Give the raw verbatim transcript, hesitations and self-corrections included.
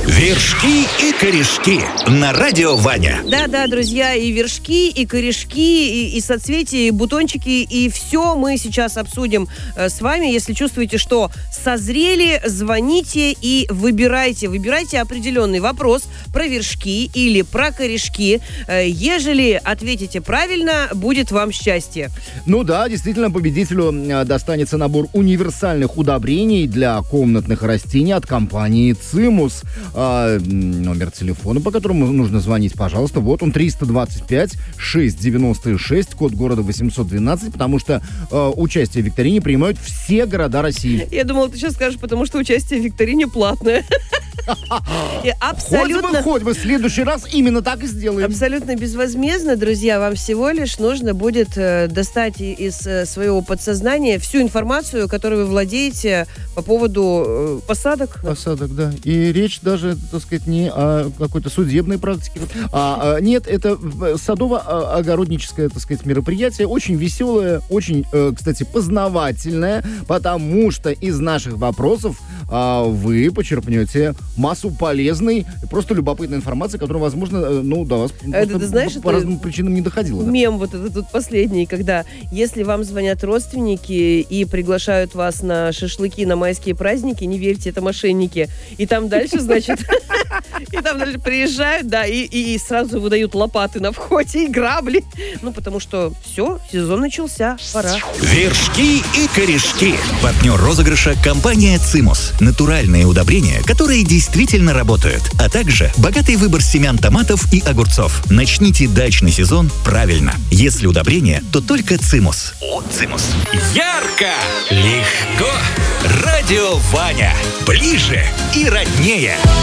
Вершки и корешки на радио Ваня. Да-да, друзья, и вершки, и корешки, и, и соцветия, и бутончики, и все мы сейчас обсудим э, с вами. Если чувствуете, что созрели, звоните и выбирайте. Выбирайте определенный вопрос про вершки или про корешки. Э, ежели ответите правильно, будет вам счастье. Ну да, действительно, победителю э, достанется набор универсальных удобрений для комнатных растений от компании «Цимус». А, номер телефона, по которому нужно звонить, пожалуйста, вот он, триста двадцать пять шестьсот девяносто шесть, код города восемьсот двенадцать, потому что э, участие в викторине принимают все города России. Я думала, ты сейчас скажешь, потому что участие в викторине платное. Абсолютно... Хоть бы, хоть бы, в следующий раз именно так и сделаем. Абсолютно безвозмездно, друзья, вам всего лишь нужно будет э, достать из э, своего подсознания всю информацию, которую вы владеете по поводу э, посадок. Посадок, да. И речь даже, так сказать, не о какой-то судебной практике. А, а, нет, это садово-огородническое, так сказать, мероприятие, очень веселое, очень, э, кстати, познавательное, потому что из наших вопросов э, вы почерпнете массу полезной, просто любопытной информации, которая, возможно, ну, до вас это, ты знаешь, по, по разным причинам не доходила. Мем вот этот тут последний, когда если вам звонят родственники и приглашают вас на шашлыки, на майские праздники, не верьте, это мошенники. И там дальше, значит, и там дальше приезжают, да, и сразу выдают лопаты на входе и грабли. Ну, потому что все, сезон начался, пора. Вершки и корешки. Партнер розыгрыша — компания «Цимус». Натуральные удобрения, которые действительно работают, а также богатый выбор семян томатов и огурцов. Начните дачный сезон правильно. Если удобрение, то только «Цимус». От «Цимус». Ярко, легко. Радио Ваня. Ближе и роднее.